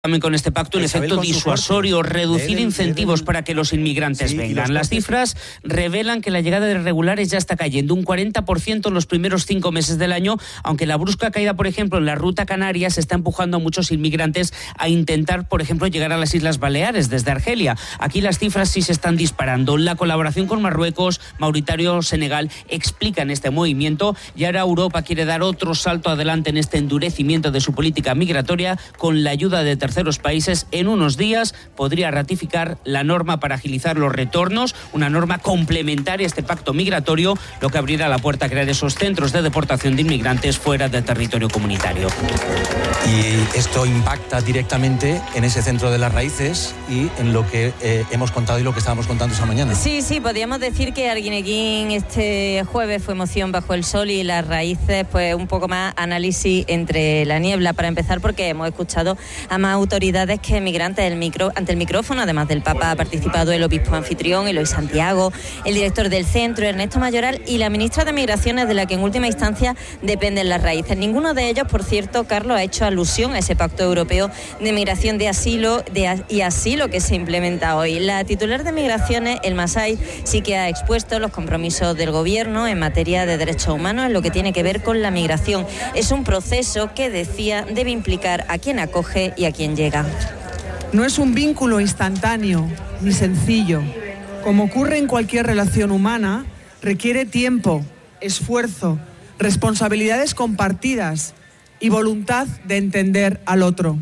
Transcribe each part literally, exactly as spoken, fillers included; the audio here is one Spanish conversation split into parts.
También con este pacto un efecto disuasorio, reducir incentivos para que los inmigrantes vengan. Las cifras revelan que la llegada de irregulares ya está cayendo un cuarenta por ciento en los primeros cinco meses del año, aunque la brusca caída, por ejemplo, en la ruta canaria se está empujando a muchos inmigrantes a intentar, por ejemplo, llegar a las Islas Baleares desde Argelia. Aquí las cifras sí se están disparando. La colaboración con Marruecos, Mauritania, Senegal explican este movimiento y ahora Europa quiere dar otro salto adelante en este endurecimiento de su política migratoria con la ayuda de terceros terceros países. En unos días podría ratificar la norma para agilizar los retornos, una norma complementaria a este pacto migratorio, lo que abrirá la puerta a crear esos centros de deportación de inmigrantes fuera del territorio comunitario. Y esto impacta directamente en ese centro de las raíces y en lo que eh, hemos contado y lo que estábamos contando esta mañana. Sí, sí, podríamos decir que Arguineguín este jueves fue emoción bajo el sol y las raíces, pues un poco más análisis entre la niebla. Para empezar, porque hemos escuchado a más autoridades que emigrantes el micro, ante el micrófono. Además del Papa ha participado el obispo anfitrión, Eloy Santiago, el director del centro, Ernesto Mayoral, y la ministra de Migraciones, de la que en última instancia dependen las raíces. Ninguno de ellos, por cierto, Carlos, ha hecho alusión a ese pacto europeo de migración de asilo de, y asilo que se implementa hoy. La titular de Migraciones, el Masai, sí que ha expuesto los compromisos del gobierno en materia de derechos humanos en lo que tiene que ver con la migración. Es un proceso que, decía, debe implicar a quien acoge y a quien llega. No es un vínculo instantáneo ni sencillo. Como ocurre en cualquier relación humana, requiere tiempo, esfuerzo, responsabilidades compartidas y voluntad de entender al otro.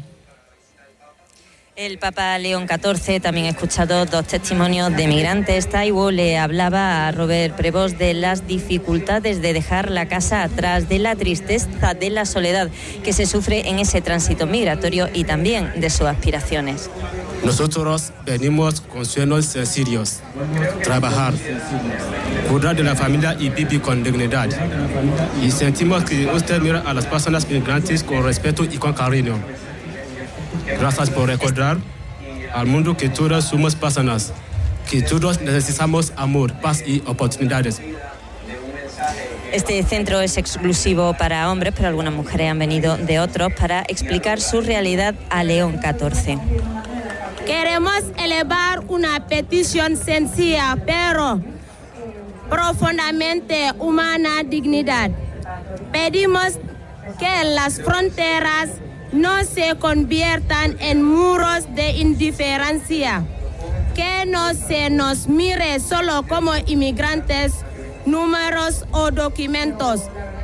El Papa León catorce también ha escuchado dos testimonios de migrantes. Taiwo le hablaba a Robert Prevost de las dificultades de dejar la casa atrás, de la tristeza, de la soledad que se sufre en ese tránsito migratorio y también de sus aspiraciones. Nosotros venimos con sueños sencillos, trabajar, cuidar de la familia y vivir con dignidad. Y sentimos que usted mira a las personas migrantes con respeto y con cariño. Gracias por recordar al mundo que todos somos personas, que todos necesitamos amor, paz y oportunidades. Este centro es exclusivo para hombres, pero algunas mujeres han venido de otros para explicar su realidad a León catorce. Queremos elevar una petición sencilla, pero profundamente humana, dignidad. Pedimos que las fronteras no se conviertan en muros de indiferencia, que no se nos mire solo como inmigrantes, números o documentos.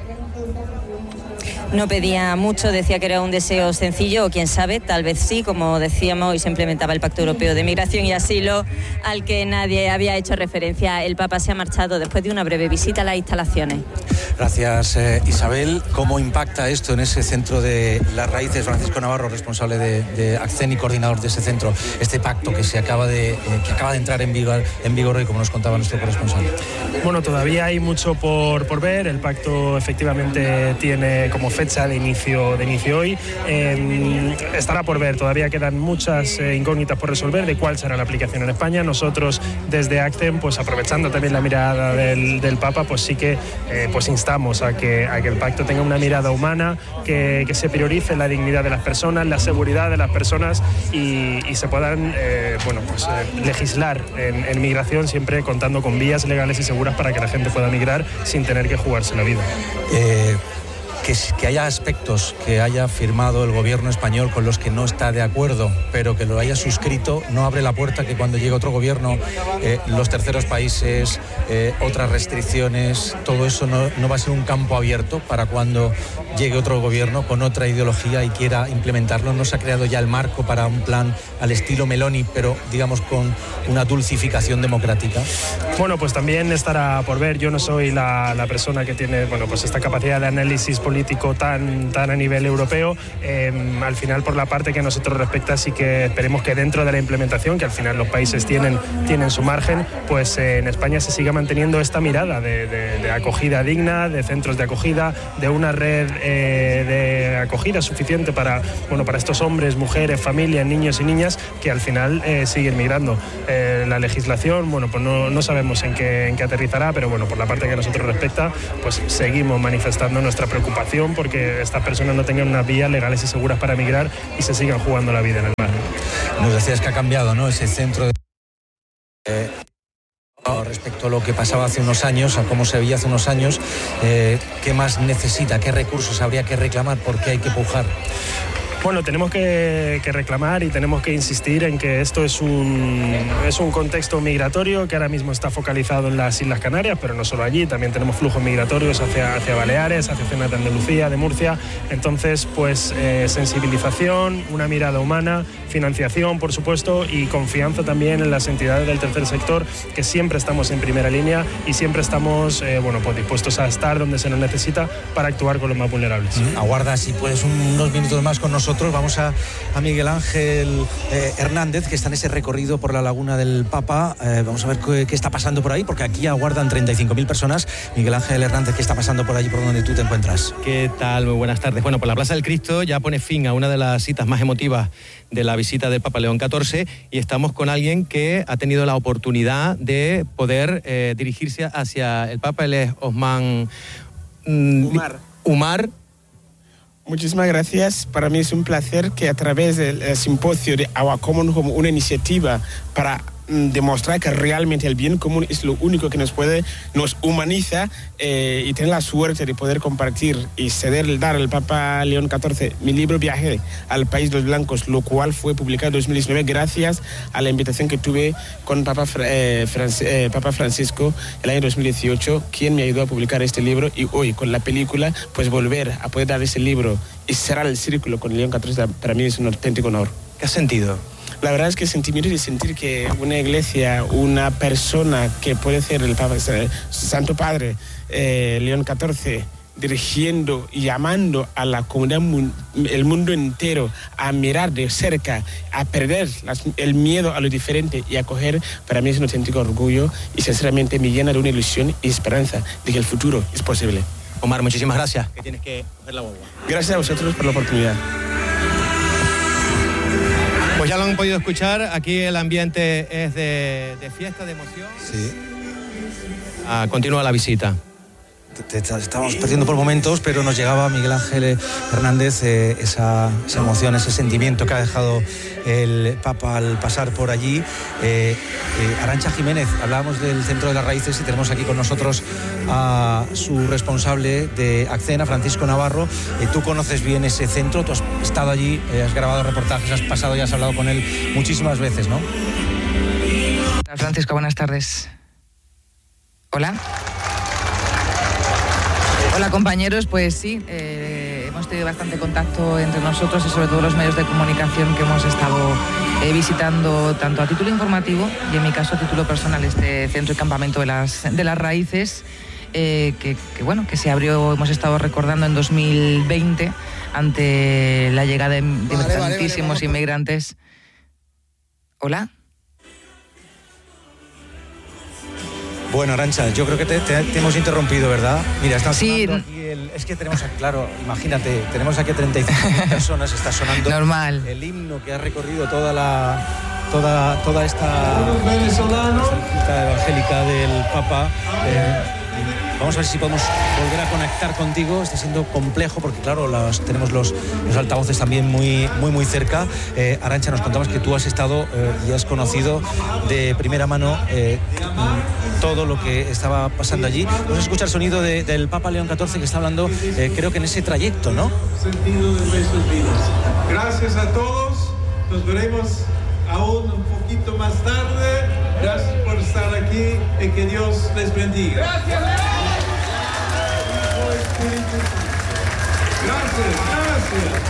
No pedía mucho, decía que era un deseo sencillo, o quién sabe, tal vez sí, como decíamos, hoy se implementaba el Pacto Europeo de Migración y Asilo, al que nadie había hecho referencia. El Papa se ha marchado después de una breve visita a las instalaciones. Gracias, eh, Isabel. ¿Cómo impacta esto en ese centro de las raíces? Francisco Navarro, responsable de, de Accen y coordinador de ese centro, este pacto que se acaba de, eh, que acaba de entrar en vigor, en vigor hoy, como nos contaba nuestro corresponsal. Bueno, todavía hay mucho por, por ver. El pacto efectivamente tiene como fecha de inicio, de inicio hoy. Eh, estará por ver, todavía quedan muchas eh, incógnitas por resolver de cuál será la aplicación en España. Nosotros desde Accen, pues aprovechando también la mirada del, del Papa, pues sí que eh, pues instamos a que, a que el pacto tenga una mirada humana, que, que se priorice la dignidad de las personas, la seguridad de las personas y, y se puedan eh, bueno, pues, eh, legislar en, en migración, siempre contando con vías legales y seguras para que la gente pueda migrar sin tener que jugarse la vida. Eh... Que, que haya aspectos que haya firmado el gobierno español con los que no está de acuerdo, pero que lo haya suscrito, no abre la puerta que cuando llegue otro gobierno, eh, los terceros países, eh, otras restricciones, todo eso no, no va a ser un campo abierto para cuando llegue otro gobierno con otra ideología y quiera implementarlo. No se ha creado ya el marco para un plan al estilo Meloni, pero digamos con una dulcificación democrática. Bueno, pues también estará por ver. Yo no soy la, la persona que tiene, bueno, pues esta capacidad de análisis político político tan, tan a nivel europeo. Eh, al final, por la parte que a nosotros respecta, sí que esperemos que dentro de la implementación, que al final los países tienen, tienen su margen, pues eh, en España se siga manteniendo esta mirada de, de, de acogida digna, de centros de acogida, de una red eh, de acogida suficiente para, bueno, para estos hombres, mujeres, familias, niños y niñas que al final eh, siguen migrando. Eh, la legislación, bueno, pues no, no sabemos en qué, en qué aterrizará, pero bueno, por la parte que a nosotros respecta, pues seguimos manifestando nuestra preocupación preocupación porque estas personas no tengan unas vías legales y seguras para emigrar y se sigan jugando la vida en el mar. Nos decías que ha cambiado, ¿no?, ese centro de... Eh... respecto a lo que pasaba hace unos años, a cómo se veía hace unos años, eh, ¿qué más necesita? ¿Qué recursos habría que reclamar? ¿Por qué hay que pujar? Bueno, tenemos que, que reclamar y tenemos que insistir en que esto es un, es un contexto migratorio que ahora mismo está focalizado en las Islas Canarias, pero no solo allí, también tenemos flujos migratorios hacia, hacia Baleares, hacia zonas de Andalucía, de Murcia. Entonces, pues eh, sensibilización, una mirada humana, financiación, por supuesto, y confianza también en las entidades del tercer sector, que siempre estamos en primera línea y siempre estamos eh, bueno, pues dispuestos a estar donde se nos necesita para actuar con los más vulnerables. Mm, aguarda, si puedes, unos minutos más con nosotros. Vamos a, a Miguel Ángel eh, Hernández, que está en ese recorrido por la Laguna del Papa. Eh, vamos a ver qué, qué está pasando por ahí, porque aquí aguardan treinta y cinco mil personas. Miguel Ángel Hernández, ¿qué está pasando por allí, por donde tú te encuentras? ¿Qué tal? Muy buenas tardes. Bueno, pues la Plaza del Cristo ya pone fin a una de las citas más emotivas de la visita del Papa León catorce, y estamos con alguien que ha tenido la oportunidad de poder eh, dirigirse hacia el Papa. Él es Osman mm, Umar. Umar. Muchísimas gracias. Para mí es un placer que a través del simposio de Our Common Home, una iniciativa para mm, demostrar que realmente el bien común es lo único que nos puede, nos humaniza, eh, y tener la suerte de poder compartir y ceder, dar al Papa León catorce mi libro Viaje al País de los Blancos, lo cual fue publicado en dos mil diecinueve gracias a la invitación que tuve con Papa, eh, Franc eh, Papa Francisco el año dos mil dieciocho, quien me ayudó a publicar este libro, y hoy con la película pues volver a poder dar ese libro y cerrar el círculo con León catorce para mí es un auténtico honor. ¿Qué has sentido? La verdad es que sentimiento de sentir que una iglesia, una persona que puede ser el Papa, el Santo Padre eh, León catorce, dirigiendo y llamando a la comunidad, el mundo entero, a mirar de cerca, a perder las, el miedo a lo diferente y a acoger, para mí es un auténtico orgullo y sinceramente me llena de una ilusión y esperanza de que el futuro es posible. Omar, muchísimas gracias. Que tienes que coger la guagua. Gracias a vosotros por la oportunidad. Pues ya lo han podido escuchar, aquí el ambiente es de, de fiesta, de emoción. Sí. Ah, continúa la visita. Te, te estábamos perdiendo por momentos, pero nos llegaba Miguel Ángel Hernández eh, esa, esa emoción, ese sentimiento que ha dejado el Papa al pasar por allí. Eh, eh, Arantxa Jiménez, hablábamos del Centro de las Raíces y tenemos aquí con nosotros a su responsable de Accena, Francisco Navarro. Eh, tú conoces bien ese centro, tú has estado allí, eh, has grabado reportajes, has pasado y has hablado con él muchísimas veces, ¿no? Hola, Francisco, buenas tardes. Hola. Hola compañeros, pues sí, eh, hemos tenido bastante contacto entre nosotros y sobre todo los medios de comunicación que hemos estado eh, visitando tanto a título informativo y en mi caso a título personal este centro y campamento de las, de las raíces eh, que, que bueno, que se abrió, hemos estado recordando en dos mil veinte ante la llegada de, de vale, tantísimos vale, vale, inmigrantes. Hola. Bueno, Arantxa, yo creo que te, te, te hemos interrumpido, ¿verdad? Mira, está sonando sí. aquí el... Es que tenemos aquí, claro, imagínate, tenemos aquí a treinta y cinco mil personas, está sonando normal el himno que ha recorrido toda la... toda, toda esta... esta evangélica del Papa. Eh, vamos a ver si podemos volver a conectar contigo. Está siendo complejo porque, claro, los, tenemos los, los altavoces también muy, muy, muy cerca. Eh, Arantxa, nos contabas que tú has estado eh, y has conocido de primera mano eh, todo lo que estaba pasando allí. Vamos a escuchar el sonido de, del Papa León catorce que está hablando, eh, creo que en ese trayecto, ¿no? Gracias a todos. Nos veremos aún un poquito más tarde. Gracias por estar aquí y que Dios les bendiga. Gracias. Gracias, gracias.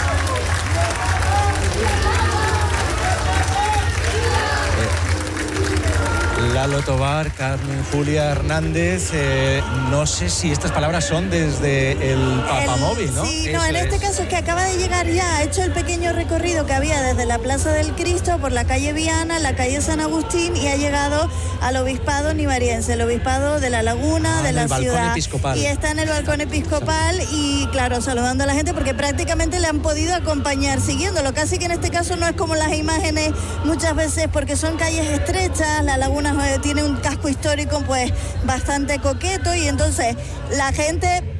Lalo Tobar, Carmen Julia Hernández, eh, no sé si estas palabras son desde el Papamóvil, ¿no? Sí, no, en este caso es que acaba de llegar ya, ha hecho el pequeño recorrido que había desde la Plaza del Cristo por la calle Viana, la calle San Agustín y ha llegado al Obispado Nivariense, el Obispado de la Laguna, ah, de la ciudad. Episcopal. Y está en el balcón episcopal y, claro, saludando a la gente porque prácticamente le han podido acompañar siguiéndolo. Casi que en este caso no es como las imágenes muchas veces porque son calles estrechas, la laguna tiene un casco histórico pues bastante coqueto y entonces la gente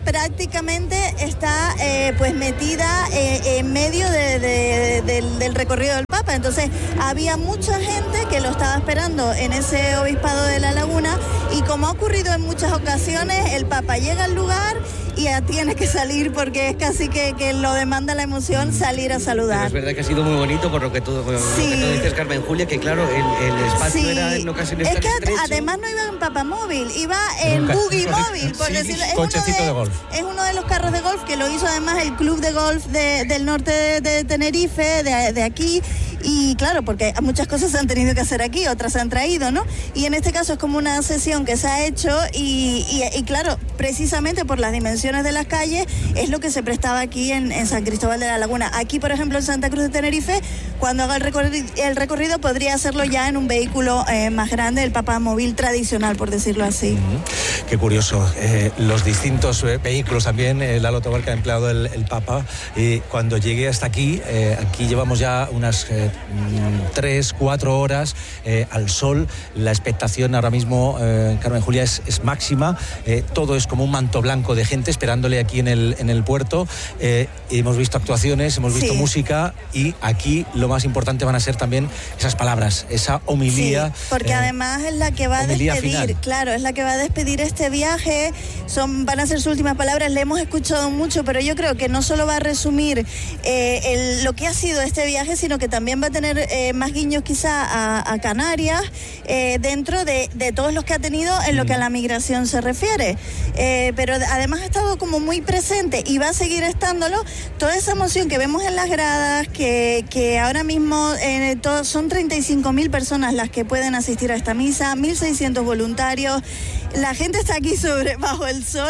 prácticamente está eh, pues metida eh, en medio de, de, de, del, del recorrido del Papa. Entonces había mucha gente que lo estaba esperando en ese obispado de La Laguna, y como ha ocurrido en muchas ocasiones, el Papa llega al lugar y ya tiene que salir porque es casi que, que lo demanda la emoción salir a saludar. Pero es verdad que ha sido muy bonito por lo que tú, sí. lo que tú dices, Carmen Julia, que claro, el, el espacio sí. era en ocasiones es tan que estrecho. Además no iba en papamóvil, iba en buggy móvil, por sí, decirlo. Es cochecito uno de, de golf. Es uno de los carros de golf que lo hizo además el club de golf de, del norte de, de Tenerife, de, de aquí. Y claro, porque muchas cosas se han tenido que hacer aquí, otras se han traído, ¿no? Y en este caso es como una sesión que se ha hecho y, y, y claro, precisamente por las dimensiones de las calles es lo que se prestaba aquí en, en San Cristóbal de la Laguna. Aquí, por ejemplo, en Santa Cruz de Tenerife, cuando haga el recorrido, el recorrido podría hacerlo ya en un vehículo eh, más grande, el papamóvil tradicional, por decirlo así. Mm-hmm. Qué curioso. Eh, los distintos eh, vehículos también, eh, Lalo Tobar, que ha empleado el, el Papa. Y cuando llegué hasta aquí, eh, aquí llevamos ya unas eh, tres, cuatro horas eh, al sol. La expectación ahora mismo, eh, Carmen Julia, es, es máxima. Eh, todo es como un manto blanco de gente esperándole aquí en el, en el puerto. Eh, hemos visto actuaciones, hemos visto sí. música, y aquí lo más importante van a ser también esas palabras, esa homilía. Sí, porque eh, además es la que va a despedir, final. Claro, es la que va a despedir este viaje. Son, van a ser sus últimas palabras. Le hemos escuchado mucho, pero yo creo que no solo va a resumir eh, el, lo que ha sido este viaje, sino que también va a tener eh, más guiños quizá a, a Canarias eh, dentro de, de todos los que ha tenido en lo que a la migración se refiere. Eh, pero además ha estado como muy presente y va a seguir estándolo. Toda esa emoción que vemos en las gradas, que, que ahora mismo eh, todo, son treinta y cinco mil personas las que pueden asistir a esta misa, mil seiscientos voluntarios. La gente está aquí sobre bajo el sol.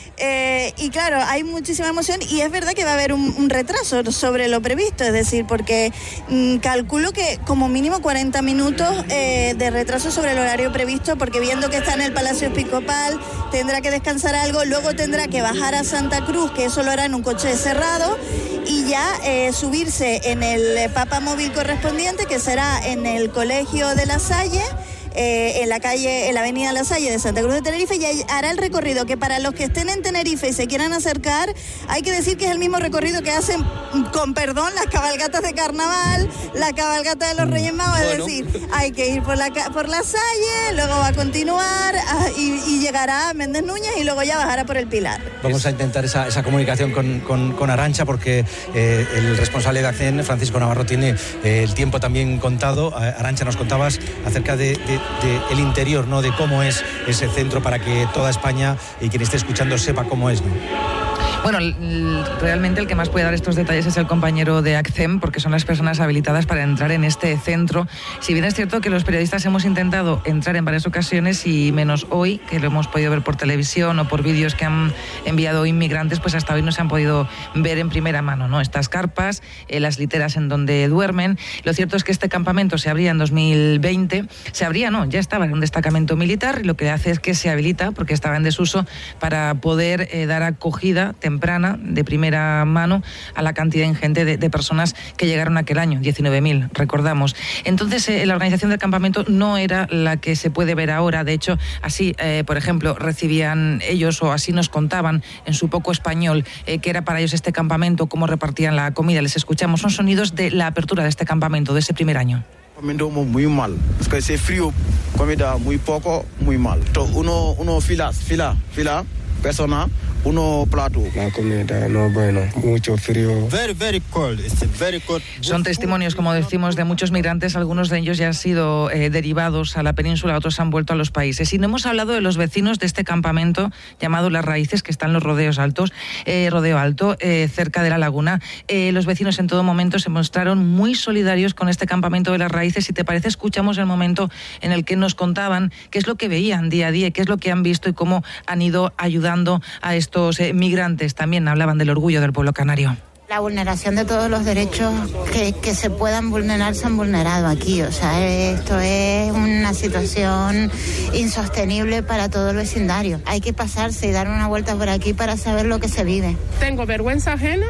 Eh, y claro, hay muchísima emoción y es verdad que va a haber un, un retraso sobre lo previsto, es decir, porque mmm, calculo que como mínimo cuarenta minutos eh, de retraso sobre el horario previsto, porque viendo que está en el Palacio Episcopal tendrá que descansar algo, luego tendrá que bajar a Santa Cruz, que eso lo hará en un coche cerrado, y ya eh, subirse en el papamóvil correspondiente, que será en el Colegio de La Salle, Eh, en la calle, en la avenida La Salle de Santa Cruz de Tenerife, y hará el recorrido que para los que estén en Tenerife y se quieran acercar, hay que decir que es el mismo recorrido que hacen, con perdón, las cabalgatas de carnaval, la cabalgata de los Reyes Magos, bueno. Es decir, hay que ir por la, por la Salle, luego va a continuar a, y, y llegará a Méndez Núñez y luego ya bajará por el Pilar. Vamos a intentar esa, esa comunicación con, con, con Arantxa, porque eh, el responsable de ACCEN, Francisco Navarro, tiene eh, el tiempo también contado. Arantxa, nos contabas acerca de, de del interior, ¿no?, de cómo es ese centro, para que toda España y quien esté escuchando sepa cómo es, ¿no? Bueno, realmente el que más puede dar estos detalles es el compañero de ACCEN, porque son las personas habilitadas para entrar en este centro. Si bien es cierto que los periodistas hemos intentado entrar en varias ocasiones, y menos hoy, que lo hemos podido ver por televisión o por vídeos que han enviado inmigrantes, pues hasta hoy no se han podido ver en primera mano, ¿no?, estas carpas, eh, las literas en donde duermen. Lo cierto es que este campamento se abría en dos mil veinte, se abría, no, ya estaba en un destacamento militar, y lo que hace es que se habilita, porque estaba en desuso, para poder eh, dar acogida temprana, de primera mano, a la cantidad ingente de, de personas que llegaron aquel año, diecinueve mil, recordamos. Entonces, eh, la organización del campamento no era la que se puede ver ahora. De hecho, así, eh, por ejemplo, recibían ellos, o así nos contaban en su poco español, eh, que era para ellos este campamento, cómo repartían la comida. Les escuchamos, son sonidos de la apertura de este campamento, de ese primer año. Comiendo muy mal, porque es frío, comida muy poco, muy mal. Uno, uno filas, fila, fila, persona, uno plato. La comida no bueno, mucho frío. Very, very cold. It's very cold. Son testimonios, como decimos, de muchos migrantes. Algunos de ellos ya han sido eh, derivados a la península, otros han vuelto a los países. Y no hemos hablado de los vecinos de este campamento llamado Las Raíces, que están en los Rodeos Altos, eh, Rodeo Alto, eh, cerca de la laguna. Eh, los vecinos en todo momento se mostraron muy solidarios con este campamento de Las Raíces. Si te parece, escuchamos el momento en el que nos contaban qué es lo que veían día a día, qué es lo que han visto y cómo han ido ayudando a estos Estos eh, migrantes. También hablaban del orgullo del pueblo canario. La vulneración de todos los derechos que, que se puedan vulnerar se han vulnerado aquí. O sea, esto es una situación insostenible para todo el vecindario. Hay que pasarse y dar una vuelta por aquí para saber lo que se vive. Tengo vergüenza ajena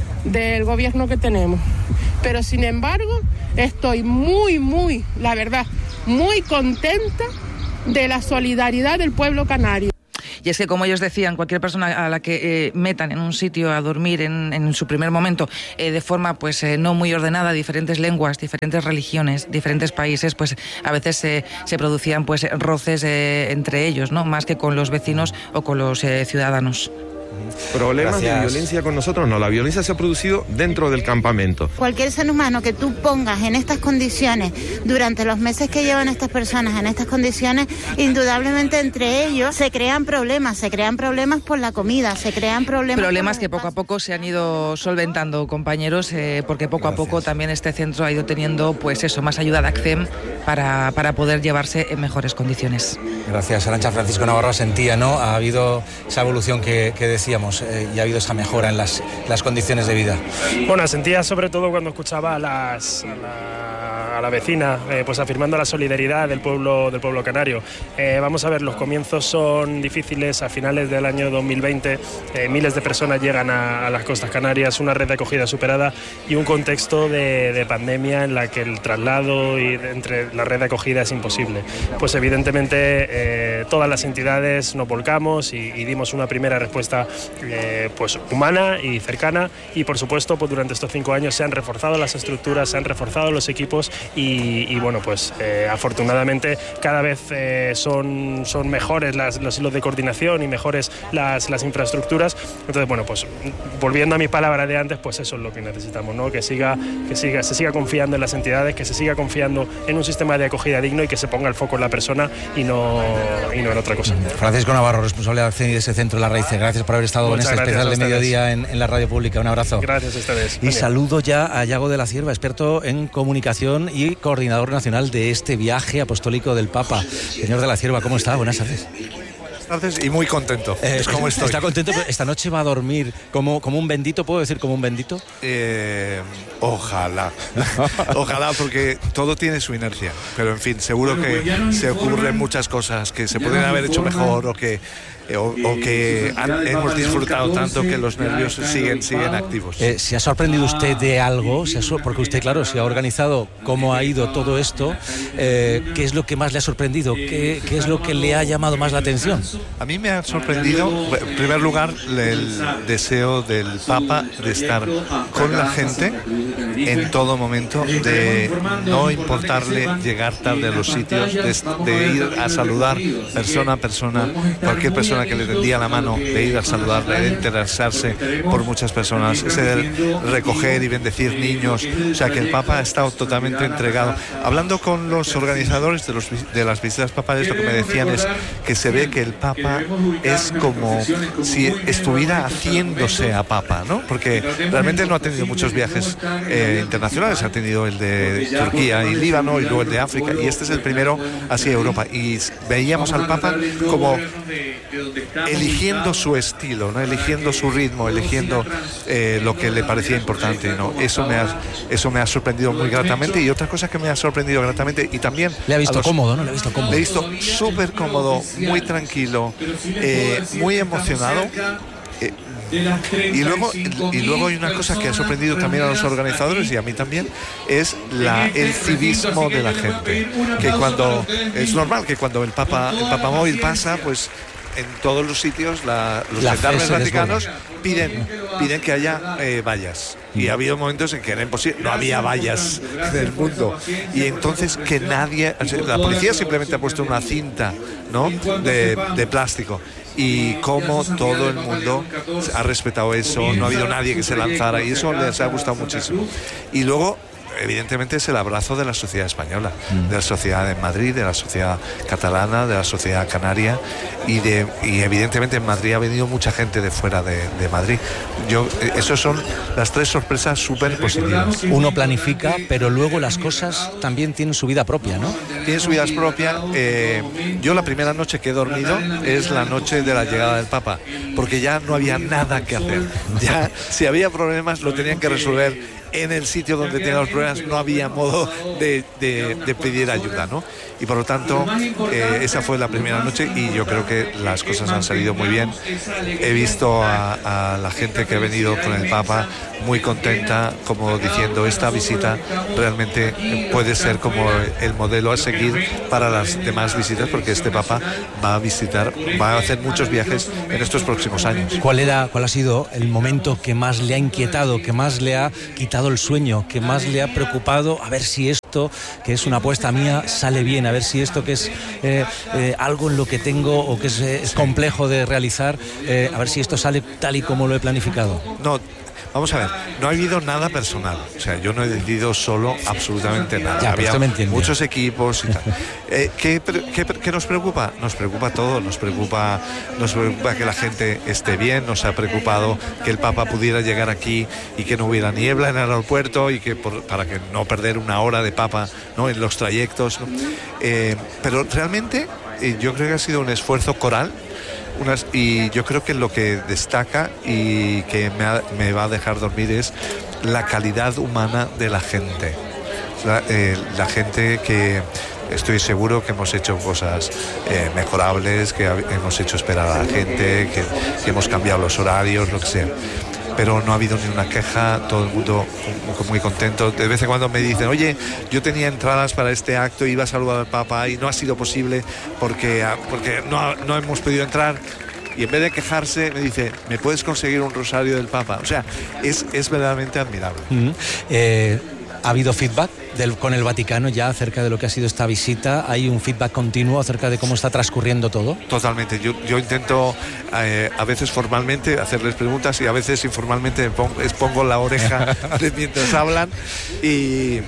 del gobierno que tenemos, pero sin embargo estoy muy, muy, la verdad, muy contenta de la solidaridad del pueblo canario. Y es que, como ellos decían, cualquier persona a la que eh, metan en un sitio a dormir en, en su primer momento eh, de forma pues eh, no muy ordenada, diferentes lenguas, diferentes religiones, diferentes países, pues a veces eh, se producían pues roces eh, entre ellos, ¿no? Más que con los vecinos o con los eh, ciudadanos. Problemas Gracias. de violencia con nosotros no, la violencia se ha producido dentro del campamento. Cualquier ser humano que tú pongas en estas condiciones durante los meses que llevan estas personas en estas condiciones, indudablemente entre ellos se crean problemas, se crean problemas por la comida, se crean problemas... Problemas que poco a poco se han ido solventando, compañeros, eh, porque poco Gracias. a poco también este centro ha ido teniendo pues eso, más ayuda de ACCEM para, para poder llevarse en mejores condiciones. Gracias, Arantxa. Francisco Navarro sentía, ¿no? Ha habido esa evolución que, que decíamos eh, y ha habido esa mejora en las, las condiciones de vida. Bueno, sentía sobre todo cuando escuchaba a, las, a, la, a la vecina eh, pues afirmando la solidaridad del pueblo, del pueblo canario. Eh, vamos a ver, los comienzos son difíciles. A finales del año dos mil veinte eh, miles de personas llegan a, a las costas canarias, una red de acogida superada y un contexto de, de pandemia en la que el traslado y de, entre la red de acogida es imposible. Pues evidentemente eh, todas las entidades nos volcamos y, y dimos una primera respuesta eh, pues humana y cercana, y por supuesto pues durante estos cinco años se han reforzado las estructuras, se han reforzado los equipos y, y bueno pues eh, afortunadamente cada vez eh, son, son mejores las, los hilos de coordinación y mejores las, las infraestructuras. Entonces bueno pues volviendo a mi palabra de antes, pues eso es lo que necesitamos, ¿no? Que siga, que siga, se siga confiando en las entidades, que se siga confiando en un sistema de acogida digno y que se ponga el foco en la persona y no, y no en otra cosa. Francisco Navarro, responsable de ACCEM y de ese centro de las raíces. Gracias por haber estado Muchas en este especial de mediodía en, en la radio pública. Un abrazo. Gracias a ustedes. Y saludo ya a Yago de la Cierva, experto en comunicación y coordinador nacional de este viaje apostólico del Papa. Señor de la Cierva, ¿cómo está? Buenas tardes. Tardes y muy contento. Eh, es como estoy. ¿Está contento? ¿Esta noche va a dormir como, como un bendito? ¿Puedo decir como un bendito? Eh, ojalá. Ojalá, porque todo tiene su inercia. Pero en fin, seguro que se ocurren muchas cosas que se pueden haber hecho mejor o que O, o que han, hemos disfrutado tanto que los nervios siguen, siguen activos. Eh, ¿Se ha sorprendido usted de algo? ¿Se ha sor- porque usted, claro, se ha organizado cómo ha ido todo esto. Eh, ¿Qué es lo que más le ha sorprendido? ¿Qué, ¿Qué es lo que le ha llamado más la atención? A mí me ha sorprendido, en primer lugar, el deseo del Papa de estar con la gente en todo momento, de no importarle llegar tarde a los sitios, de, de ir a saludar persona a persona, cualquier persona que le tendía la mano, de ir a saludarle, de interesarse por muchas personas, ese de recoger y bendecir niños. O sea, que el Papa ha estado totalmente entregado. Hablando con los organizadores de, los, de las visitas papales, lo que me decían es que se ve que el Papa es como si estuviera haciéndose a Papa, ¿no? Porque realmente no ha tenido muchos viajes eh, internacionales, ha tenido el de Turquía y Líbano y luego el de África, y este es el primero hacia Europa. Y veíamos al Papa como eligiendo su estilo, ¿no? Eligiendo su ritmo, eligiendo eh, lo que le parecía importante, ¿no? Eso me ha, eso me ha sorprendido muy gratamente, y otra cosa que me ha sorprendido gratamente, y también le ha visto los, cómodo, ¿no? Le ha visto cómodo. Le he visto súper cómodo, muy tranquilo, eh, muy emocionado. Eh, Y luego, y luego hay una cosa que ha sorprendido también a los organizadores y a mí también, es la, el civismo de la gente. Que cuando es normal que cuando el Papa, el Papa Móvil pasa, pues en todos los sitios la, los gendarmes vaticanos piden, piden que haya eh, vallas. Y ha habido momentos en que era imposible, no había vallas en el mundo. Y entonces que nadie, o sea, la policía simplemente ha puesto una cinta, ¿no? de, de plástico. Y cómo todo el mundo ha respetado eso, no ha habido nadie que se lanzara, y eso les ha gustado muchísimo. Y luego, evidentemente, es el abrazo de la sociedad española, de la sociedad de Madrid, de la sociedad catalana, de la sociedad canaria, y de y evidentemente en Madrid ha venido mucha gente de fuera de, de Madrid. Yo, esos son las tres sorpresas súper positivas. Uno planifica, pero luego las cosas también tienen su vida propia, ¿no? Tienen su vida propia. Eh, yo la primera noche que he dormido es la noche de la llegada del Papa, porque ya no había nada que hacer. Ya, si había problemas, lo tenían que resolver en el sitio donde teníamos problemas no había modo de, de, de pedir ayuda, ¿no? Y por lo tanto, eh, esa fue la primera noche y yo creo que las cosas han salido muy bien. He visto a, a la gente que ha venido con el Papa muy contenta, como diciendo, esta visita realmente puede ser como el modelo a seguir para las demás visitas, porque este Papa va a visitar, va a hacer muchos viajes en estos próximos años. ¿Cuál era, cuál ha sido el momento que más le ha inquietado, que más le ha quitado el sueño, que más le ha preocupado? A ver si esto, que es una apuesta mía, sale bien, a ver si esto que es eh, eh, algo en lo que tengo o que es, es complejo de realizar, eh, a ver si esto sale tal y como lo he planificado. No. Vamos a ver, no ha habido nada personal, o sea, yo no he decidido solo absolutamente nada. Ya, había muchos equipos y tal. Eh, ¿qué, qué, ¿Qué nos preocupa? Nos preocupa todo, nos preocupa, nos preocupa que la gente esté bien, nos ha preocupado que el Papa pudiera llegar aquí y que no hubiera niebla en el aeropuerto y que por, para que no perder una hora de Papa, ¿no?, en los trayectos, ¿no? Eh, pero realmente eh, yo creo que ha sido un esfuerzo coral. Unas, y yo creo que lo que destaca y que me, ha, me va a dejar dormir es la calidad humana de la gente. La, eh, la gente que estoy seguro que hemos hecho cosas eh, mejorables, que ha, hemos hecho esperar a la gente, que, que hemos cambiado los horarios, lo que sea. Pero no ha habido ni una queja, todo el mundo muy contento. De vez en cuando me dicen, oye, yo tenía entradas para este acto, iba a saludar al Papa y no ha sido posible porque, porque no, no hemos podido entrar. Y en vez de quejarse, me dice, ¿me puedes conseguir un rosario del Papa? O sea, es, es verdaderamente admirable. Mm-hmm. eh... ¿Ha habido feedback del, con el Vaticano ya acerca de lo que ha sido esta visita? ¿Hay un feedback continuo acerca de cómo está transcurriendo todo? Totalmente. Yo, yo intento eh, a veces formalmente hacerles preguntas y a veces informalmente pongo, les pongo la oreja mientras hablan y...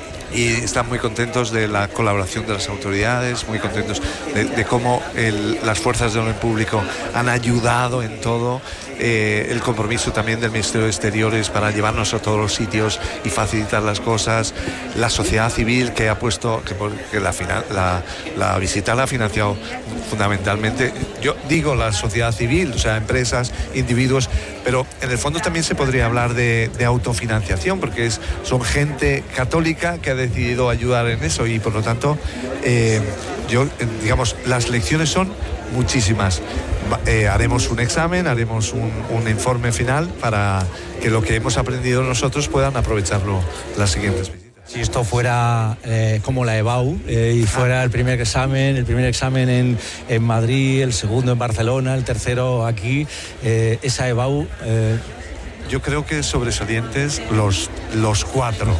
y están muy contentos de la colaboración de las autoridades, muy contentos de, de cómo el, las fuerzas de orden público han ayudado en todo. Eh, el compromiso también del Ministerio de Exteriores para llevarnos a todos los sitios y facilitar las cosas, la sociedad civil que ha puesto, que, que la, la, la visita la ha financiado fundamentalmente, yo digo la sociedad civil, o sea, empresas, individuos, pero en el fondo también se podría hablar de, de autofinanciación, porque es, son gente católica que ha decidido ayudar en eso y por lo tanto, eh, yo, digamos, las lecciones son muchísimas. Eh, haremos un examen, haremos un, un informe final para que lo que hemos aprendido nosotros puedan aprovecharlo las siguientes visitas. Si esto fuera eh, como la EBAU eh, y fuera el primer examen, el primer examen en, en Madrid, el segundo en Barcelona, el tercero aquí, eh, esa EBAU... Eh, Yo creo que sobresalientes los, los cuatro.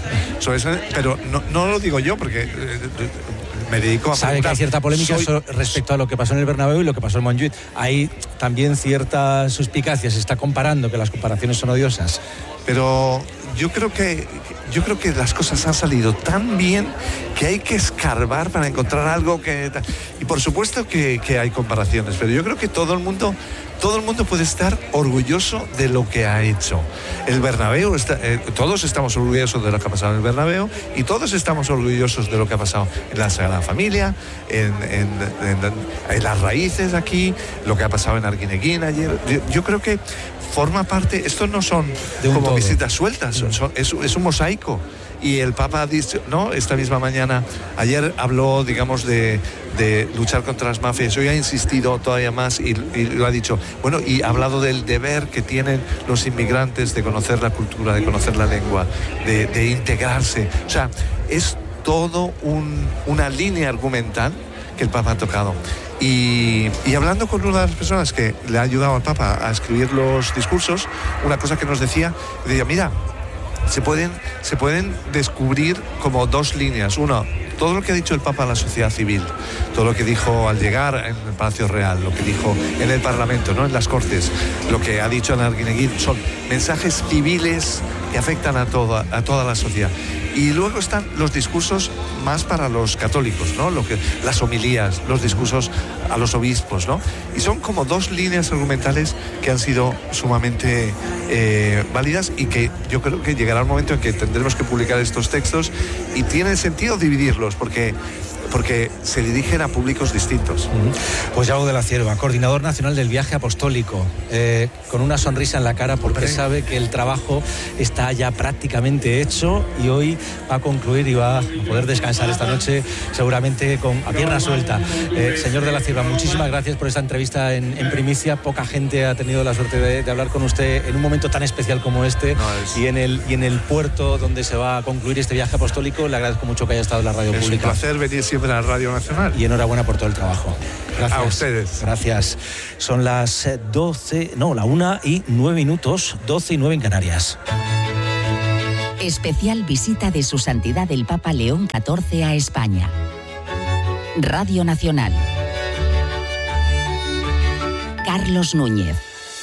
Pero no, no lo digo yo porque... Eh, me dedico a Sabe que hay cierta polémica Soy... respecto a lo que pasó en el Bernabéu y lo que pasó en Montjuïc. Hay también cierta suspicacia, se está comparando, que las comparaciones son odiosas. Pero yo creo que yo creo que las cosas han salido tan bien que hay que escarbar para encontrar algo que... Y por supuesto que, que hay comparaciones, pero yo creo que todo el mundo... Todo el mundo puede estar orgulloso de lo que ha hecho. El Bernabéu, está, eh, todos estamos orgullosos de lo que ha pasado en el Bernabéu y todos estamos orgullosos de lo que ha pasado en la Sagrada Familia, en, en, en, en las raíces aquí, lo que ha pasado en Arguineguín ayer. Yo, yo creo que forma parte, estos no son como todo. Visitas sueltas, son, son, es, es un mosaico. Y el Papa ha dicho, ¿no? Esta misma mañana, ayer habló, digamos, de, de luchar contra las mafias. Hoy ha insistido todavía más y, y lo ha dicho. Bueno, y ha hablado del deber que tienen los inmigrantes de conocer la cultura, de conocer la lengua, de, de integrarse. O sea, es todo un, una línea argumental que el Papa ha tocado. Y, y hablando con una de las personas que le ha ayudado al Papa a escribir los discursos, una cosa que nos decía, decía, mira, Se pueden, se pueden descubrir como dos líneas. Una, todo lo que ha dicho el Papa a la sociedad civil, todo lo que dijo al llegar en el Palacio Real, lo que dijo en el Parlamento, ¿no?, en las Cortes, lo que ha dicho en Arguineguín, son mensajes civiles que afectan a toda, a toda la sociedad. Y luego están los discursos más para los católicos, ¿no? Lo que, las homilías, los discursos a los obispos, ¿no? Y son como dos líneas argumentales que han sido sumamente eh, válidas y que yo creo que llegará el momento en que tendremos que publicar estos textos y tiene sentido dividirlos porque porque se dirigen a públicos distintos. Pues Yago de la Cierva, coordinador nacional del viaje apostólico, eh, con una sonrisa en la cara porque Hombre. sabe que el trabajo está ya prácticamente hecho y hoy va a concluir y va a poder descansar esta noche seguramente con a pierna suelta. Eh, señor de la Cierva, muchísimas gracias por esta entrevista en, en primicia. Poca gente ha tenido la suerte de, de hablar con usted en un momento tan especial como este, no, es... y, en el, y en el puerto donde se va a concluir este viaje apostólico. Le agradezco mucho que haya estado en la radio es pública. Es un placer venir siempre a la Radio Nacional. Y enhorabuena por todo el trabajo. Gracias. A ustedes. Gracias. Son las doce, no, la una y nueve minutos, doce y nueve en Canarias. Especial visita de Su Santidad el Papa León catorce a España. Radio Nacional. Carlos Núñez.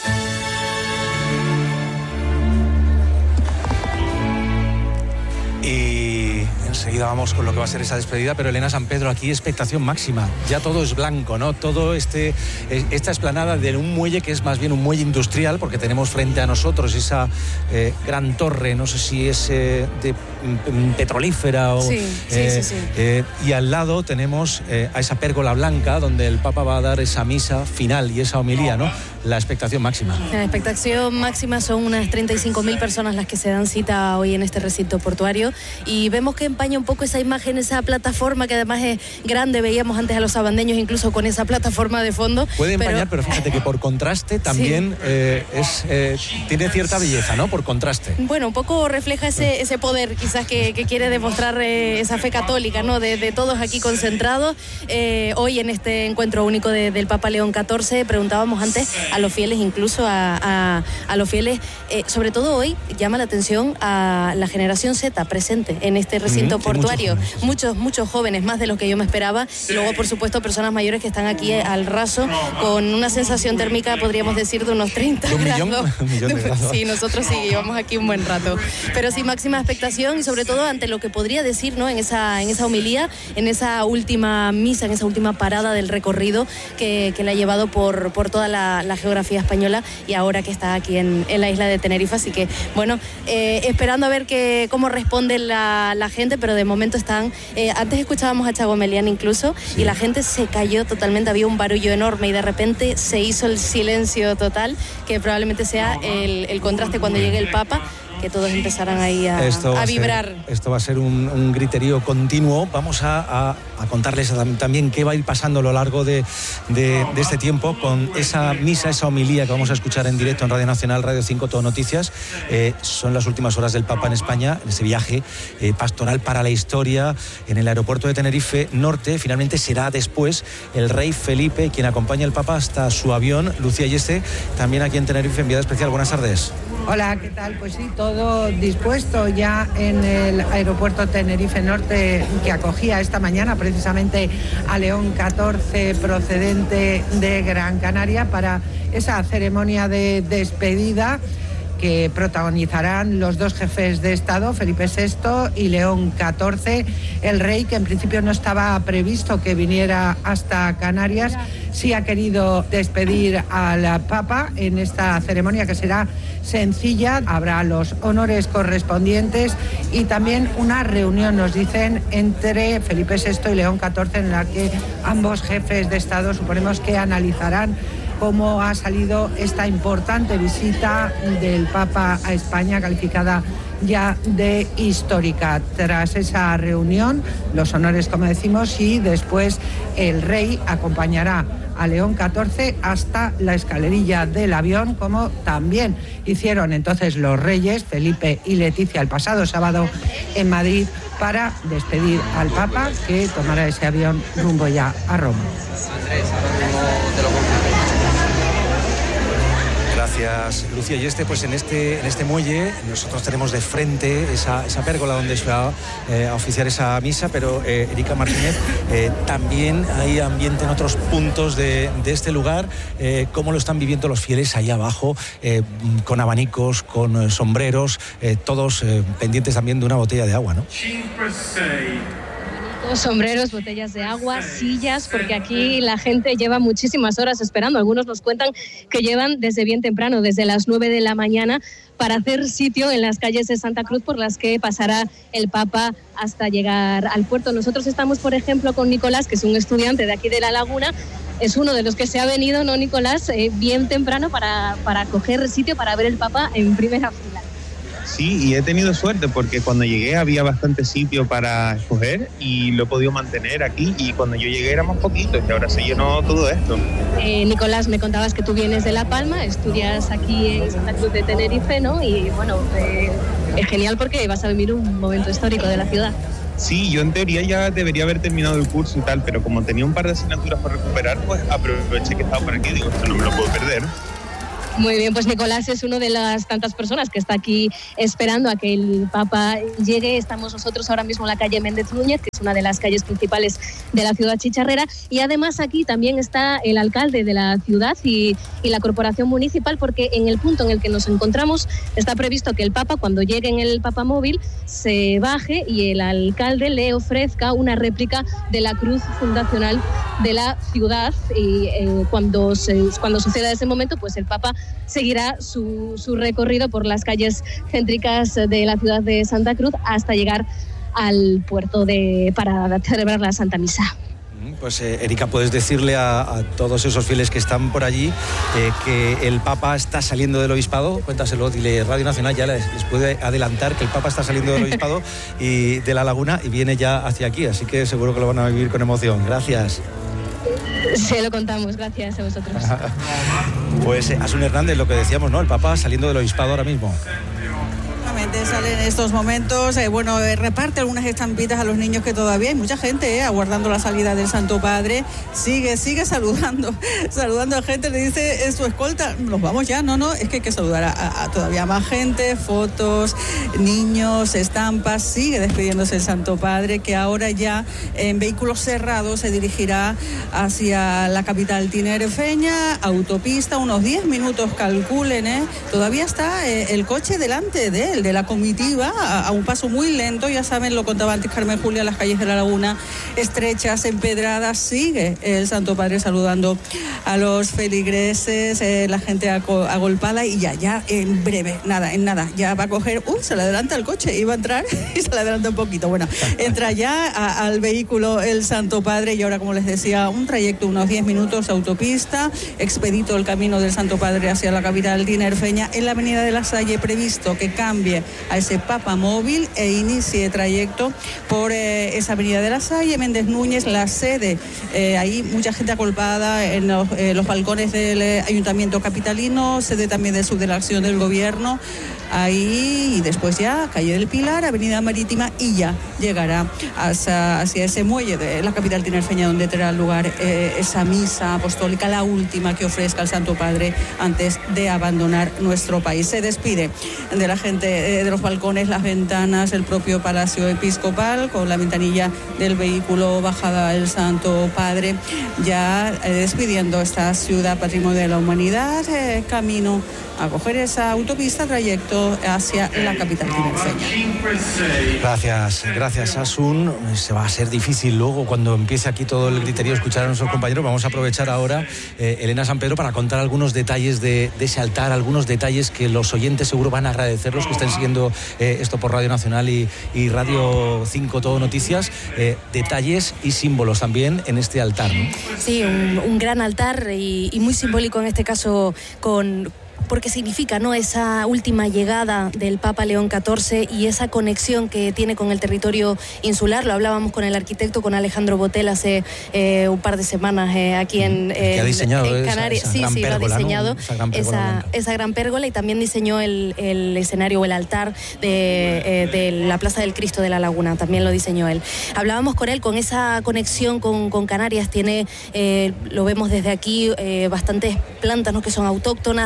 Y enseguida vamos con lo que va a ser esa despedida, pero Elena San Pedro, aquí expectación máxima. Ya todo es blanco, ¿no? Todo este esta explanada de un muelle que es más bien un muelle industrial, porque tenemos frente a nosotros esa eh, gran torre, no sé si es eh, de mm, petrolífera o... Sí, eh, sí, sí, sí. Eh, y al lado tenemos eh, a esa pérgola blanca donde el Papa va a dar esa misa final y esa homilía, ¿no? La expectación máxima. La expectación máxima son unas treinta y cinco mil personas las que se dan cita hoy en este recinto portuario, y vemos que empaña un poco esa imagen, esa plataforma que además es grande. Veíamos antes a los sabandeños incluso con esa plataforma de fondo. Puede empañar, pero, pero fíjate que por contraste también sí. eh, es, eh, tiene cierta belleza, ¿no? Por contraste. Bueno, un poco refleja ese, ese poder quizás que, que quiere demostrar eh, esa fe católica, ¿no? De, de todos aquí concentrados. Eh, hoy en este encuentro único de, del Papa León catorce preguntábamos antes a los fieles, incluso a, a, a los fieles, eh, sobre todo hoy llama la atención a la generación Z presente en este recinto mm, portuario. Muchos jóvenes. muchos, muchos jóvenes, más de los que yo me esperaba. Y luego, por supuesto, personas mayores que están aquí al raso con una sensación térmica, podríamos decir, de unos treinta ¿De un grados. Millón? Un millón de grados. Sí, nosotros sí llevamos aquí un buen rato. Pero sí, máxima expectación, y sobre todo ante lo que podría decir, ¿no? En esa, en esa homilía, en esa última misa, en esa última parada del recorrido que, que le ha llevado por, por toda la, la geografía española, y ahora que está aquí en, en la isla de Tenerife. Así que, bueno, eh, esperando a ver que, cómo responde la, la gente, pero de momento están... Eh, antes escuchábamos a Chago Melián incluso, sí. y la gente se cayó totalmente, había un barullo enorme y de repente se hizo el silencio total, que probablemente sea el, el contraste cuando llegue el Papa, que todos empezarán ahí a, a vibrar. Ser, esto va a ser un, un griterío continuo. Vamos a, a, a contarles también qué va a ir pasando a lo largo de, de, de este tiempo con esa misa, esa homilía que vamos a escuchar en directo en Radio Nacional, Radio cinco, Todo Noticias. Eh, son las últimas horas del Papa en España, en ese viaje eh, pastoral para la historia en el aeropuerto de Tenerife Norte. Finalmente será después el rey Felipe quien acompaña al Papa hasta su avión. Lucía Yeste, también aquí en Tenerife, enviada especial. Buenas tardes. Hola, ¿qué tal? Pues sí, todo dispuesto ya en el aeropuerto Tenerife Norte, que acogía esta mañana precisamente a León catorce procedente de Gran Canaria para esa ceremonia de despedida que protagonizarán los dos jefes de Estado, Felipe sexto y León catorce. El rey, que en principio no estaba previsto que viniera hasta Canarias, sí ha querido despedir al Papa en esta ceremonia, que será sencilla. Habrá los honores correspondientes y también una reunión, nos dicen, entre Felipe sexto y León catorce, en la que ambos jefes de Estado suponemos que analizarán cómo ha salido esta importante visita del Papa a España, calificada ya de histórica. Tras esa reunión, los honores, como decimos, y después el rey acompañará a León catorce hasta la escalerilla del avión, como también hicieron entonces los reyes Felipe y Leticia el pasado sábado en Madrid, para despedir al Papa, que tomará ese avión rumbo ya a Roma. Gracias, Lucía. Y este, pues en este, en este muelle nosotros tenemos de frente esa, esa pérgola donde se va eh, a oficiar esa misa, pero eh, Erika Martínez, eh, también hay ambiente en otros puntos de, de este lugar. Eh, ¿Cómo lo están viviendo los fieles ahí abajo, eh, con abanicos, con eh, sombreros, eh, todos eh, pendientes también de una botella de agua, ¿no? Sombreros, botellas de agua, sillas, porque aquí la gente lleva muchísimas horas esperando. Algunos nos cuentan que llevan desde bien temprano, desde las nueve de la mañana, para hacer sitio en las calles de Santa Cruz por las que pasará el Papa hasta llegar al puerto. Nosotros estamos, por ejemplo, con Nicolás, que es un estudiante de aquí de La Laguna. Es uno de los que se ha venido, ¿no, Nicolás? Eh, bien temprano para, para coger sitio, para ver el Papa en primera fila. Sí, y he tenido suerte porque cuando llegué había bastante sitio para escoger y lo he podido mantener aquí, y cuando yo llegué éramos poquitos y ahora se llenó todo esto. Eh, Nicolás, me contabas que tú vienes de La Palma, estudias aquí en Santa Cruz de Tenerife, ¿no? Y bueno, eh, es genial porque vas a vivir un momento histórico de la ciudad. Sí, yo en teoría ya debería haber terminado el curso y tal, pero como tenía un par de asignaturas por recuperar, pues aproveché que estaba por aquí y digo, esto no me lo puedo perder. Muy bien, pues Nicolás es uno de las tantas personas que está aquí esperando a que el Papa llegue. Estamos nosotros ahora mismo en la calle Méndez Núñez, que es una de las calles principales de la ciudad chicharrera, y además aquí también está el alcalde de la ciudad y, y la corporación municipal, porque en el punto en el que nos encontramos está previsto que el Papa, cuando llegue en el Papamóvil, se baje y el alcalde le ofrezca una réplica de la cruz fundacional de la ciudad, y eh, cuando, se, cuando suceda ese momento, pues el Papa seguirá su, su recorrido por las calles céntricas de la ciudad de Santa Cruz hasta llegar al puerto de, para celebrar la Santa Misa. Pues eh, Erika, puedes decirle a, a todos esos fieles que están por allí eh, que el Papa está saliendo del obispado. Cuéntaselo, dile, Radio Nacional ya les, les puede adelantar que el Papa está saliendo del obispado y de La Laguna y viene ya hacia aquí, así que seguro que lo van a vivir con emoción. Gracias. Se lo contamos, gracias a vosotros. Pues eh, Asun Hernández, lo que decíamos, ¿no? El Papa saliendo del obispado ahora mismo. Sale en estos momentos, eh, bueno, eh, reparte algunas estampitas a los niños, que todavía hay mucha gente eh, aguardando la salida del Santo Padre. Sigue, sigue saludando, saludando a gente, le dice en su escolta, nos vamos ya, no, no, es que hay que saludar a, a, a todavía más gente, fotos, niños, estampas. Sigue despidiéndose el Santo Padre, que ahora ya en vehículos cerrados se dirigirá hacia la capital tinerfeña, autopista, unos diez minutos calculen, eh. Todavía está eh, el coche delante de él, de la comitiva, a, a un paso muy lento. Ya saben, lo contaba antes Carmen Julia, las calles de La Laguna estrechas, empedradas. Sigue el Santo Padre saludando a los feligreses, eh, la gente agolpada, y ya, ya en breve, nada, en nada, ya va a coger, uy, se le adelanta el coche, iba a entrar y se le adelanta un poquito. Bueno, entra ya a, al vehículo el Santo Padre, y ahora, como les decía, un trayecto, unos diez minutos, autopista, expedito el camino del Santo Padre hacia la capital tinerfeña. En la avenida de La Salle, previsto que cambie a ese Papamóvil e inicie trayecto por eh, esa avenida de La Salle, Méndez Núñez, la sede. Eh, ahí mucha gente acolpada en los, eh, los balcones del eh, Ayuntamiento capitalino, sede también de subdelegación del Gobierno. Ahí, y después ya calle del Pilar, avenida Marítima, y ya llegará hacia, hacia ese muelle de la capital tinerfeña, donde tendrá lugar eh, esa misa apostólica, la última que ofrezca el Santo Padre antes de abandonar nuestro país. Se despide de la gente, eh, de los balcones, las ventanas, el propio Palacio Episcopal, con la ventanilla del vehículo bajada el Santo Padre, ya eh, despidiendo esta ciudad patrimonio de la humanidad, eh, camino a coger esa autopista, trayecto hacia la capital tinerfeña. Gracias, gracias Asun. Se va a ser difícil luego, cuando empiece aquí todo el griterío, escuchar a nuestros compañeros. Vamos a aprovechar ahora, eh, Elena San Pedro, para contar algunos detalles de, de ese altar, algunos detalles que los oyentes seguro van a agradecer, los que estén siguiendo eh, esto por Radio Nacional y, y Radio cinco Todo Noticias, eh, detalles y símbolos también en este altar, ¿no? Sí, un, un gran altar y, y muy simbólico en este caso, con porque significa, ¿no?, esa última llegada del Papa León catorce y esa conexión que tiene con el territorio insular. Lo hablábamos con el arquitecto, con Alejandro Botel, hace eh, un par de semanas eh, aquí en, en, en Canarias. Esa, esa sí, sí, pérgola, lo ha diseñado, ¿no? esa, gran esa, esa gran pérgola, y también diseñó el, el escenario o el altar de, eh, de la Plaza del Cristo de la Laguna, también lo diseñó él. Hablábamos con él, con esa conexión con, con Canarias, tiene, eh, lo vemos desde aquí, eh, bastantes plantas, ¿no?, que son autóctonas, también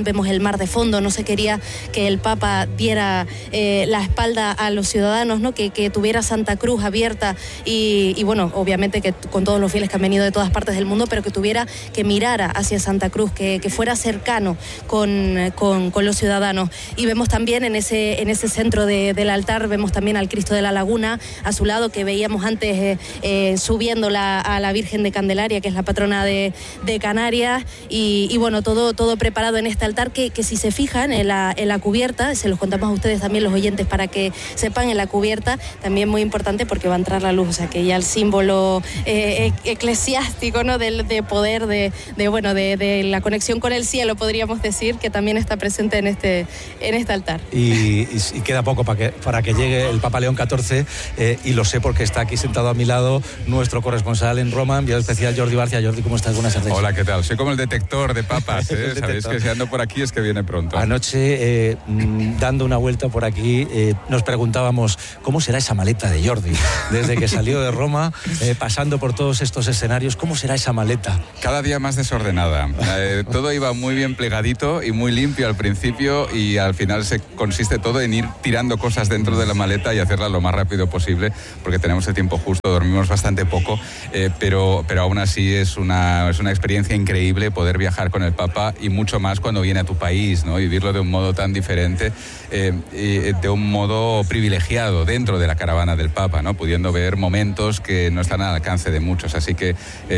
también vemos el mar de fondo, no se quería que el Papa diera eh, la espalda a los ciudadanos, ¿no? que, que tuviera Santa Cruz abierta y, y bueno, obviamente que con todos los fieles que han venido de todas partes del mundo, pero que tuviera, que mirara hacia Santa Cruz, que, que fuera cercano con, con, con los ciudadanos. Y vemos también en ese, en ese centro de, del altar, vemos también al Cristo de la Laguna a su lado, que veíamos antes eh, eh, subiendo la, a la Virgen de Candelaria, que es la patrona de, de Canarias, y, y bueno, todo, todo preparado en este altar que, que si se fijan en la, en la cubierta, se los contamos a ustedes también los oyentes para que sepan, en la cubierta también muy importante porque va a entrar la luz, o sea que ya el símbolo eh, eclesiástico, ¿no? de, de poder, de, de bueno, de, de la conexión con el cielo, podríamos decir, que también está presente en este, en este altar. Y, y, y queda poco para que, para que llegue el Papa León catorce, eh, y lo sé porque está aquí sentado a mi lado nuestro corresponsal en Roma, enviado especial Jordi Barcia. Jordi, ¿cómo estás? Buenas tardes. Hola, ¿qué tal? Soy como el detector de papas, ¿eh? detector. Sabéis que si ando por aquí es que viene pronto. Anoche, eh, dando una vuelta por aquí, eh, nos preguntábamos cómo será esa maleta de Jordi. Desde que salió de Roma, eh, pasando por todos estos escenarios, ¿cómo será esa maleta? Cada día más desordenada. Eh, todo iba muy bien plegadito y muy limpio al principio, y al final se consiste todo en ir tirando cosas dentro de la maleta y hacerla lo más rápido posible, porque tenemos el tiempo justo, dormimos bastante poco, eh, pero, pero aún así es una, es una experiencia increíble poder viajar con el Papa, y mucho más cuando viene a tu país, ¿no? Y vivirlo de un modo tan diferente, eh, y de un modo privilegiado dentro de la caravana del Papa, ¿no? Pudiendo ver momentos que no están al alcance de muchos. Así que, eh,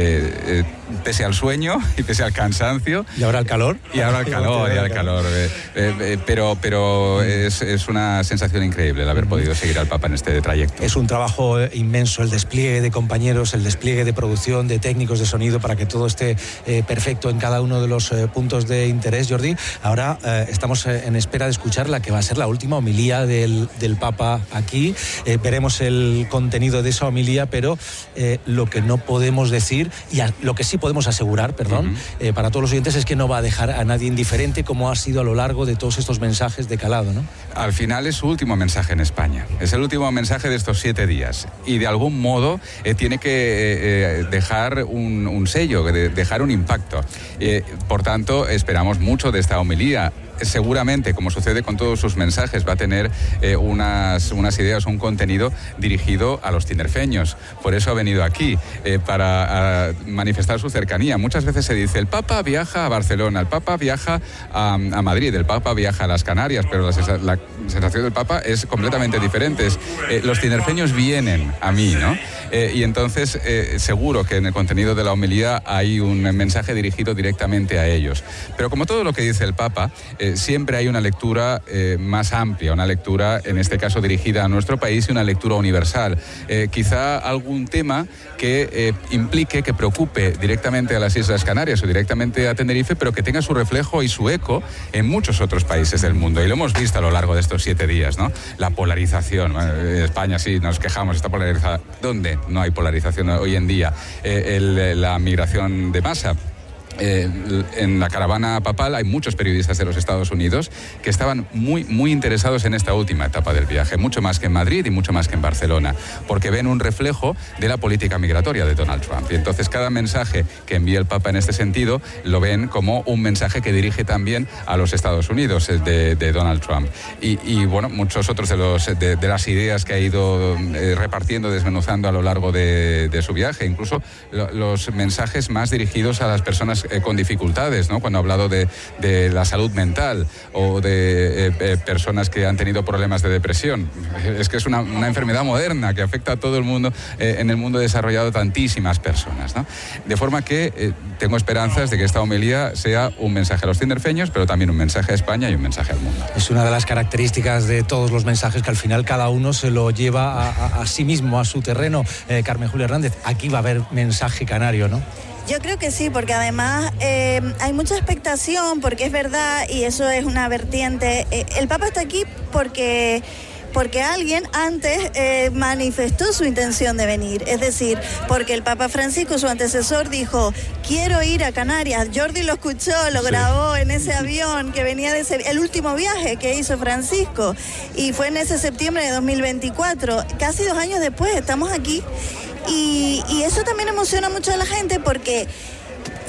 eh, pese al sueño y pese al cansancio... ¿Y ahora el calor? Y ahora el calor, y ahora el calor. Eh, eh, eh, pero pero es, es una sensación increíble el haber podido seguir al Papa en este trayecto. Es un trabajo inmenso, el despliegue de compañeros, el despliegue de producción, de técnicos de sonido, para que todo esté eh, perfecto en cada uno de los eh, puntos de interés, Jordi. Ahora eh, estamos eh, en espera de escuchar la que va a ser la última homilía del, del Papa aquí. Eh, veremos el contenido de esa homilía, pero eh, lo que no podemos decir, y a, lo que sí podemos asegurar, perdón, uh-huh. eh, para todos los oyentes, es que no va a dejar a nadie indiferente, como ha sido a lo largo de todos estos mensajes de calado, ¿no? Al final es su último mensaje en España. Es el último mensaje de estos siete días. Y de algún modo eh, tiene que eh, dejar un, un sello, de, dejar un impacto. Eh, por tanto, esperamos mucho de esta homilía. Seguramente, como sucede con todos sus mensajes, va a tener eh, unas, unas ideas, un contenido dirigido a los tinerfeños. Por eso ha venido aquí, eh, para a manifestar su cercanía. Muchas veces se dice, el Papa viaja a Barcelona, el Papa viaja a, a Madrid, el Papa viaja a las Canarias, pero la, la sensación del Papa es completamente diferente. Es, eh, los tinerfeños vienen a mí, ¿no? Eh, y entonces, eh, seguro que en el contenido de la homilía hay un mensaje dirigido directamente a ellos. Pero como todo lo que dice el Papa, eh, siempre hay una lectura eh, más amplia, una lectura, en este caso, dirigida a nuestro país, y una lectura universal. Eh, quizá algún tema que eh, implique, que preocupe directamente a las Islas Canarias o directamente a Tenerife, pero que tenga su reflejo y su eco en muchos otros países del mundo. Y lo hemos visto a lo largo de estos siete días, ¿no? La polarización. Bueno, en España sí nos quejamos, está polarizada. ¿Dónde no hay polarización hoy en día? Eh, el, la migración de masa. Eh, en la caravana papal hay muchos periodistas de los Estados Unidos que estaban muy, muy interesados en esta última etapa del viaje, mucho más que en Madrid y mucho más que en Barcelona, porque ven un reflejo de la política migratoria de Donald Trump. Y entonces cada mensaje que envía el Papa en este sentido lo ven como un mensaje que dirige también a los Estados Unidos de, de Donald Trump. Y, y bueno, muchos otros de, los, de, de las ideas que ha ido eh, repartiendo, desmenuzando a lo largo de, de su viaje, incluso lo, los mensajes más dirigidos a las personas Eh, con dificultades, ¿no? Cuando ha hablado de, de la salud mental o de eh, eh, personas que han tenido problemas de depresión. Es que es una, una enfermedad moderna que afecta a todo el mundo, eh, en el mundo desarrollado, tantísimas personas, ¿no? De forma que eh, tengo esperanzas de que esta homilía sea un mensaje a los tinerfeños, pero también un mensaje a España y un mensaje al mundo. Es una de las características de todos los mensajes, que al final cada uno se lo lleva a, a, a sí mismo, a su terreno. Eh, Carmen Julia Hernández, aquí va a haber mensaje canario, ¿no? Yo creo que sí, porque además eh, hay mucha expectación, porque es verdad, y eso es una vertiente. Eh, el Papa está aquí porque... porque alguien antes eh, manifestó su intención de venir. Es decir, porque el Papa Francisco, su antecesor, dijo, quiero ir a Canarias. Jordi lo escuchó, lo sí. grabó en ese avión que venía de ese, el último viaje que hizo Francisco. Y fue en ese septiembre de dos mil veinticuatro. Casi dos años después estamos aquí. Y, y eso también emociona mucho a la gente, porque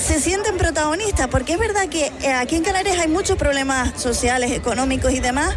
se sienten protagonistas, porque es verdad que aquí en Canarias hay muchos problemas sociales, económicos y demás,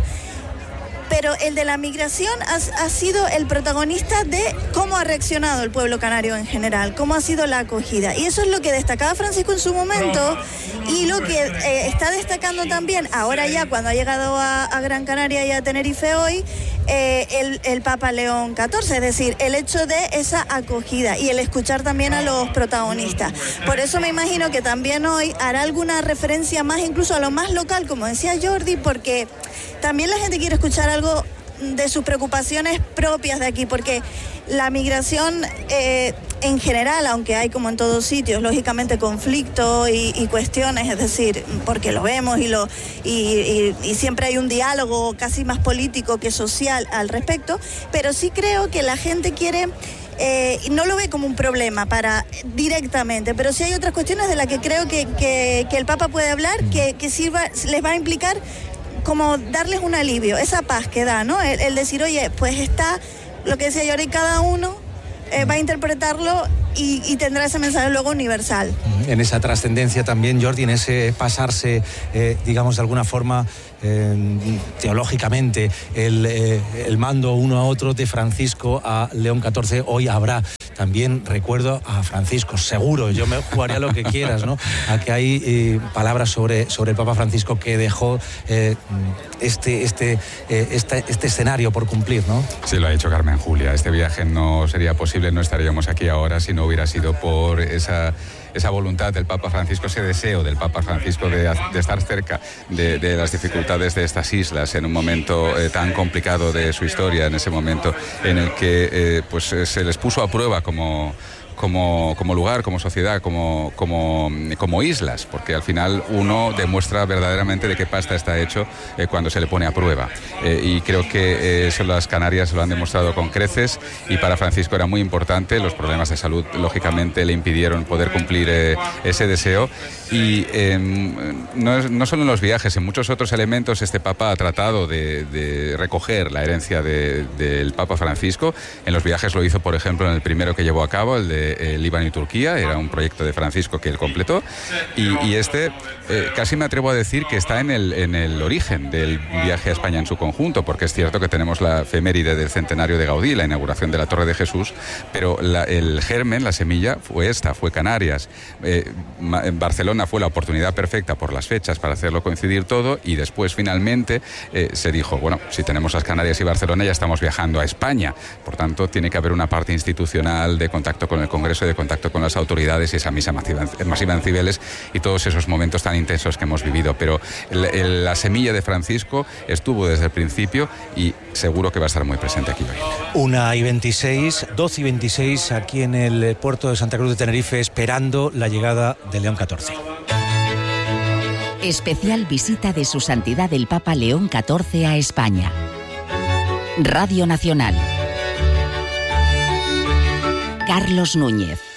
pero el de la migración ha, ha sido el protagonista de cómo ha reaccionado el pueblo canario en general, cómo ha sido la acogida. Y eso es lo que destacaba Francisco en su momento y lo que eh, está destacando también ahora ya cuando ha llegado a, a Gran Canaria y a Tenerife hoy, eh, el, el Papa León catorce, es decir, el hecho de esa acogida y el escuchar también a los protagonistas. Por eso me imagino que también hoy hará alguna referencia más incluso a lo más local, como decía Jordi, porque también la gente quiere escuchar algo de sus preocupaciones propias de aquí, porque la migración eh, en general, aunque hay como en todos sitios, lógicamente conflicto y, y cuestiones, es decir, porque lo vemos y, lo, y, y, y siempre hay un diálogo casi más político que social al respecto, pero sí creo que la gente quiere... Eh, no lo ve como un problema para directamente, pero sí hay otras cuestiones de las que creo que, que, que el Papa puede hablar, que, que sirva, les va a implicar como darles un alivio, esa paz que da, ¿no? El, el decir, oye, pues está lo que decía yo, y cada uno eh, va a interpretarlo y, y tendrá ese mensaje luego universal. En esa trascendencia también, Jordi, en ese pasarse, eh, digamos, de alguna forma, eh, teológicamente, el, eh, el mando uno a otro de Francisco a León catorce, hoy habrá también recuerdo a Francisco, seguro, yo me jugaría lo que quieras, ¿no? A que hay eh, palabras sobre, sobre el Papa Francisco que dejó eh, este, este, eh, este, este escenario por cumplir, ¿no? Sí, lo ha dicho Carmen Julia. Este viaje no sería posible, no estaríamos aquí ahora si no hubiera sido por esa... esa voluntad del Papa Francisco, ese deseo del Papa Francisco de, de estar cerca de, de las dificultades de estas islas en un momento eh, tan complicado de su historia, en ese momento en el que eh, pues, se les puso a prueba como... Como, como lugar, como sociedad, como, como, como islas, porque al final uno demuestra verdaderamente de qué pasta está hecho eh, cuando se le pone a prueba. Eh, y creo que eh, eso las Canarias lo han demostrado con creces, y para Francisco era muy importante. Los problemas de salud, lógicamente, le impidieron poder cumplir eh, ese deseo. Y eh, no, es, no solo en los viajes, en muchos otros elementos este Papa ha tratado de, de recoger la herencia de, del Papa Francisco. En los viajes lo hizo, por ejemplo, en el primero que llevó a cabo, el de Eh, Líbano y Turquía, era un proyecto de Francisco que él completó, y, y este eh, casi me atrevo a decir que está en el, en el origen del viaje a España en su conjunto, porque es cierto que tenemos la efeméride del centenario de Gaudí, la inauguración de la Torre de Jesús, pero la, el germen, la semilla, fue esta, fue Canarias. Eh, en Barcelona fue la oportunidad perfecta por las fechas para hacerlo coincidir todo, y después finalmente eh, se dijo, bueno, si tenemos las Canarias y Barcelona ya estamos viajando a España, por tanto tiene que haber una parte institucional de contacto con el Congreso, de contacto con las autoridades, y esa misa masiva, masiva en Cibeles y todos esos momentos tan intensos que hemos vivido. Pero el, el, la semilla de Francisco estuvo desde el principio y seguro que va a estar muy presente aquí hoy. una y veintiséis, doce y veintiséis, aquí en el puerto de Santa Cruz de Tenerife, esperando la llegada de León catorce. Especial visita de Su Santidad el Papa León catorce a España. Radio Nacional. Carlos Núñez.